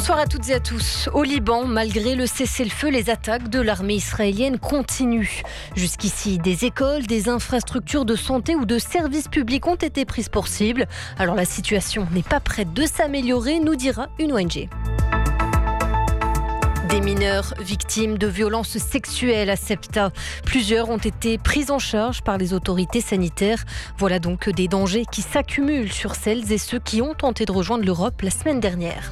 Bonsoir à toutes et à tous. Au Liban, malgré le cessez-le-feu, les attaques de l'armée israélienne continuent. Jusqu'ici, des écoles, des infrastructures de santé ou de services publics ont été prises pour cible. Alors la situation n'est pas prête de s'améliorer, nous dira une ONG. Des mineurs victimes de violences sexuelles à Sebta. Plusieurs ont été pris en charge par les autorités sanitaires. Voilà donc des dangers qui s'accumulent sur celles et ceux qui ont tenté de rejoindre l'Europe la semaine dernière.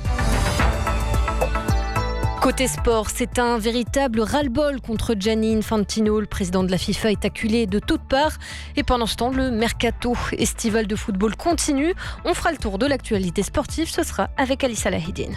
Côté sport, c'est un véritable ras-le-bol contre Gianni Infantino. Le président de la FIFA est acculé de toutes parts. Et pendant ce temps, le mercato estival de football continue. On fera le tour de l'actualité sportive. Ce sera avec Alissa Lahidine.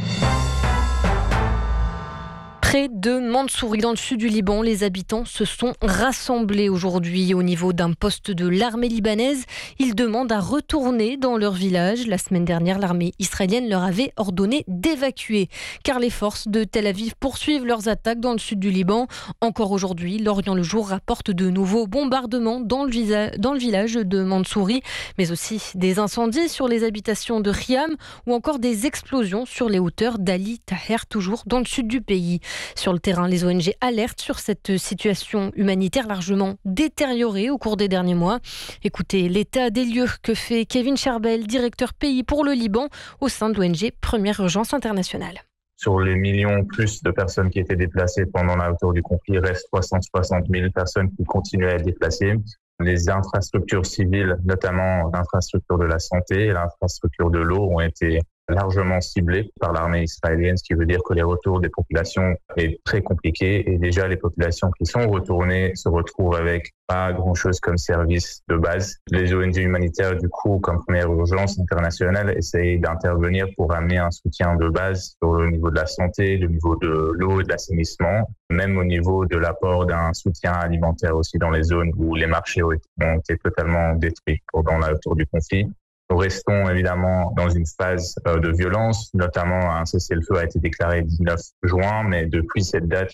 Près de Mansouri, dans le sud du Liban, les habitants se sont rassemblés aujourd'hui au niveau d'un poste de l'armée libanaise. Ils demandent à retourner dans leur village. La semaine dernière, l'armée israélienne leur avait ordonné d'évacuer, car les forces de Tel Aviv poursuivent leurs attaques dans le sud du Liban. Encore aujourd'hui, l'Orient le Jour rapporte de nouveaux bombardements dans le village de Mansouri, mais aussi des incendies sur les habitations de Khiam ou encore des explosions sur les hauteurs d'Ali Taher, toujours dans le sud du pays. Sur le terrain, les ONG alertent sur cette situation humanitaire largement détériorée au cours des derniers mois. Écoutez l'état des lieux que fait Kevin Charbel, directeur pays pour le Liban au sein de l'ONG Première Urgence Internationale. Sur les millions plus de personnes qui étaient déplacées pendant la hauteur du conflit, il reste 360 000 personnes qui continuent à être déplacées. Les infrastructures civiles, notamment l'infrastructure de la santé et l'infrastructure de l'eau, ont été largement ciblés par l'armée israélienne, ce qui veut dire que les retours des populations est très compliqué et déjà les populations qui sont retournées se retrouvent avec pas grand-chose comme service de base. Les ONG humanitaires, du coup, comme Première Urgence Internationale, essayent d'intervenir pour amener un soutien de base sur le niveau de la santé, le niveau de l'eau et de l'assainissement, même au niveau de l'apport d'un soutien alimentaire aussi dans les zones où les marchés ont été totalement détruits pendant la hauteur du conflit. Nous restons évidemment dans une phase de violence, notamment un cessez-le-feu a été déclaré le 19 juin, mais depuis cette date,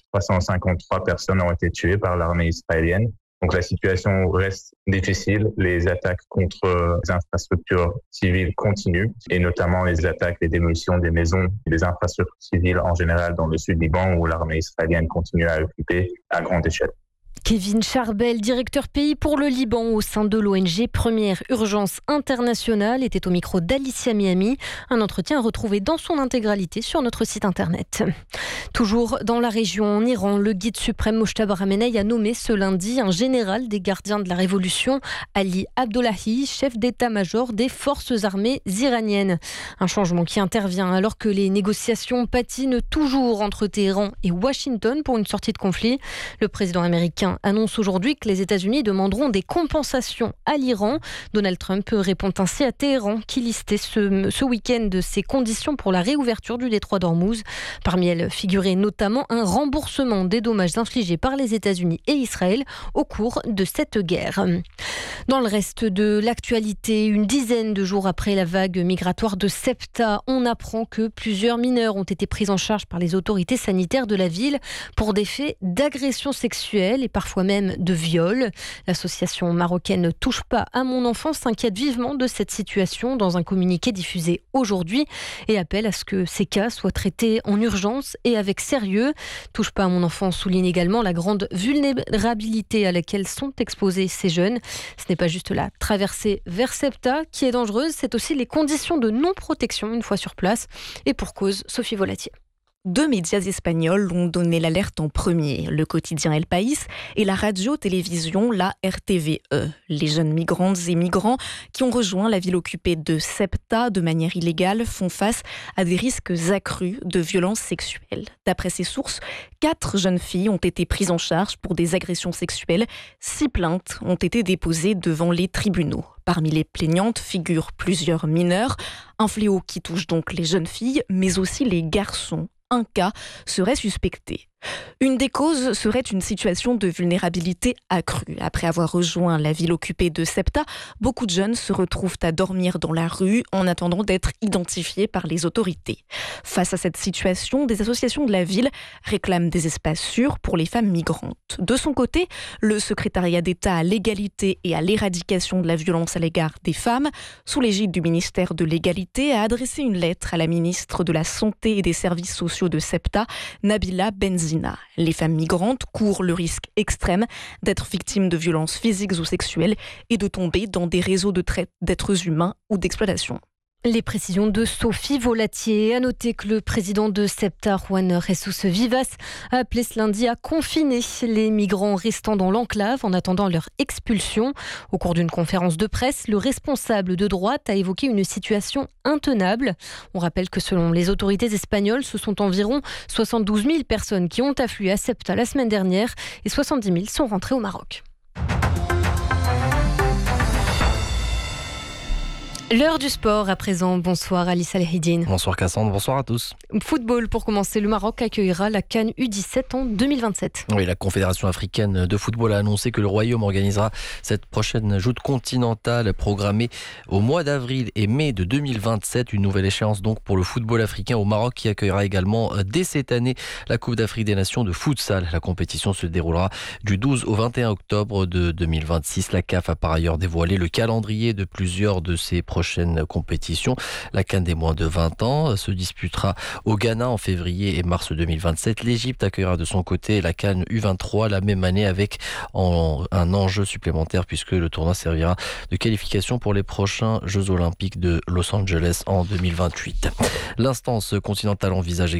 353 personnes ont été tuées par l'armée israélienne. Donc la situation reste difficile, les attaques contre les infrastructures civiles continuent, et notamment les attaques, les démolitions des maisons et des infrastructures civiles en général dans le sud Liban où l'armée israélienne continue à occuper à grande échelle. Kevin Charbel, directeur pays pour le Liban au sein de l'ONG Première Urgence Internationale, était au micro d'Alicia Miami. Un entretien à retrouver dans son intégralité sur notre site internet. Toujours dans la région, en Iran, le guide suprême Mojtaba Khamenei a nommé ce lundi un général des gardiens de la révolution, Ali Abdollahi, chef d'état-major des forces armées iraniennes. Un changement qui intervient alors que les négociations patinent toujours entre Téhéran et Washington pour une sortie de conflit. Le président américain annonce aujourd'hui que les États-Unis demanderont des compensations à l'Iran. Donald Trump répond ainsi à Téhéran qui listait ce week-end ses conditions pour la réouverture du détroit d'Ormuz. Parmi elles figurait notamment un remboursement des dommages infligés par les États-Unis et Israël au cours de cette guerre. Dans le reste de l'actualité, une dizaine de jours après la vague migratoire de Sebta, on apprend que plusieurs mineurs ont été pris en charge par les autorités sanitaires de la ville pour des faits d'agression sexuelle et parfois même de viol. L'association marocaine Touche pas à mon enfant s'inquiète vivement de cette situation dans un communiqué diffusé aujourd'hui et appelle à ce que ces cas soient traités en urgence et avec sérieux. Touche pas à mon enfant souligne également la grande vulnérabilité à laquelle sont exposés ces jeunes. Ce n'est pas juste la traversée vers Sebta qui est dangereuse, c'est aussi les conditions de non-protection une fois sur place. Et pour cause, Sophie Volatier. 2 médias espagnols ont donné l'alerte en premier, le quotidien El País et la radio-télévision, la RTVE. Les jeunes migrantes et migrants qui ont rejoint la ville occupée de Sebta de manière illégale font face à des risques accrus de violences sexuelles. D'après ces sources, 4 jeunes filles ont été prises en charge pour des agressions sexuelles. 6 plaintes ont été déposées devant les tribunaux. Parmi les plaignantes figurent plusieurs mineurs, un fléau qui touche donc les jeunes filles, mais aussi les garçons. Un cas serait suspecté. Une des causes serait une situation de vulnérabilité accrue. Après avoir rejoint la ville occupée de Ceuta, beaucoup de jeunes se retrouvent à dormir dans la rue en attendant d'être identifiés par les autorités. Face à cette situation, des associations de la ville réclament des espaces sûrs pour les femmes migrantes. De son côté, le secrétariat d'État à l'égalité et à l'éradication de la violence à l'égard des femmes, sous l'égide du ministère de l'Égalité, a adressé une lettre à la ministre de la Santé et des Services sociaux de Ceuta, Nabila Benzina. Les femmes migrantes courent le risque extrême d'être victimes de violences physiques ou sexuelles et de tomber dans des réseaux de traite d'êtres humains ou d'exploitation. Les précisions de Sophie Volatier. À noter que le président de Ceuta, Juan Jesus Vivas, a appelé ce lundi à confiner les migrants restant dans l'enclave en attendant leur expulsion. Au cours d'une conférence de presse, le responsable de droite a évoqué une situation intenable. On rappelle que selon les autorités espagnoles, ce sont environ 72 000 personnes qui ont afflué à Ceuta la semaine dernière et 70 000 sont rentrées au Maroc. L'heure du sport à présent. Bonsoir Alice Alhidine. Bonsoir Cassandre, bonsoir à tous. Football pour commencer, le Maroc accueillera la CAN U17 en 2027. Oui, la Confédération africaine de football a annoncé que le Royaume organisera cette prochaine joute continentale programmée au mois d'avril et mai de 2027. Une nouvelle échéance donc pour le football africain au Maroc qui accueillera également dès cette année la Coupe d'Afrique des Nations de futsal. La compétition se déroulera du 12 au 21 octobre de 2026. La CAF a par ailleurs dévoilé le calendrier de plusieurs de ces prochaines compétitions. La CAN des moins de 20 ans se disputera au Ghana en février et mars 2027. L'Égypte accueillera de son côté la CAN U23 la même année avec un enjeu supplémentaire puisque le tournoi servira de qualification pour les prochains Jeux Olympiques de Los Angeles en 2028. L'instance continentale envisage